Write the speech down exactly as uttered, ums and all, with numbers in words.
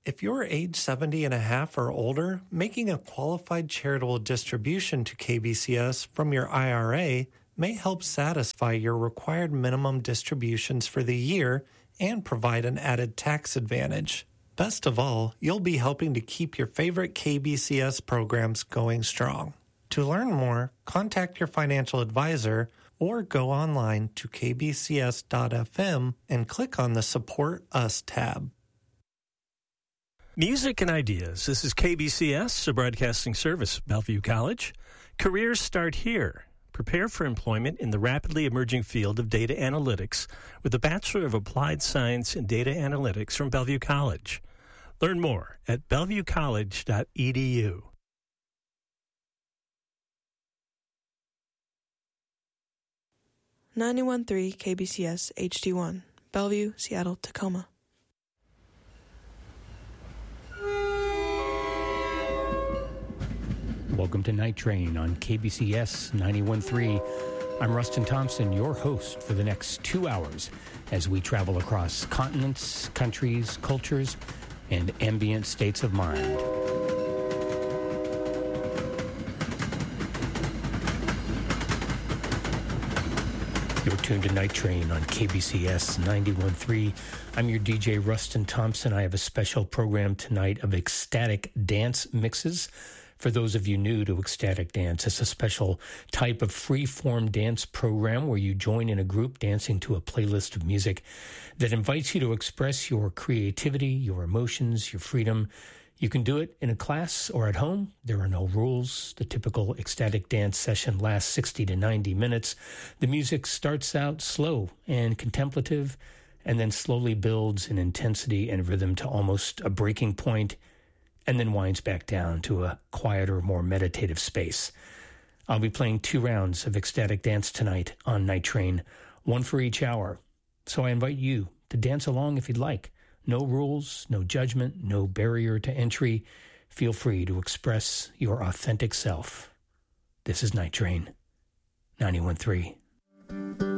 If you're age seventy and a half or older, making a qualified charitable distribution to K B C S from your I R A may help satisfy your required minimum distributions for the year and provide an added tax advantage. Best of all, you'll be helping to keep your favorite K B C S programs going strong. To learn more, contact your financial advisor or go online to k b c s dot f m and click on the Support Us tab. Music and ideas. This is K B C S, a broadcasting service, Bellevue College. Careers start here. Prepare for employment in the rapidly emerging field of data analytics with a Bachelor of Applied Science in Data Analytics from Bellevue College. Learn more at bellevue college dot e d u. ninety-one point three K B C S H D one, Bellevue, Seattle, Tacoma. Welcome to Night Train on K B C S ninety-one point three. I'm Rustin Thompson, your host for the next two hours as we travel across continents, countries, cultures, and ambient states of mind. You're tuned to Night Train on K B C S ninety-one point three. I'm your D J, Rustin Thompson. I have a special program tonight of ecstatic dance mixes. For those of you new to ecstatic dance, it's a special type of free-form dance program where you join in a group dancing to a playlist of music that invites you to express your creativity, your emotions, your freedom. You can do it in a class or at home. There are no rules. The typical ecstatic dance session lasts sixty to ninety minutes. The music starts out slow and contemplative and then slowly builds in intensity and rhythm to almost a breaking point, and then winds back down to a quieter, more meditative space. I'll be playing two rounds of ecstatic dance tonight on Night Train, one for each hour. So I invite you to dance along if you'd like. No rules, no judgment, no barrier to entry. Feel free to express your authentic self. This is Night Train, ninety-one point three.